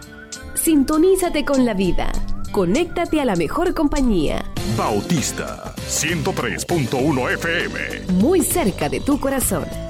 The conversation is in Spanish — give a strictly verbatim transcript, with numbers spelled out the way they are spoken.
Sintonízate con la vida. Conéctate a la mejor compañía. Bautista ciento tres punto uno F M. Muy cerca de tu corazón.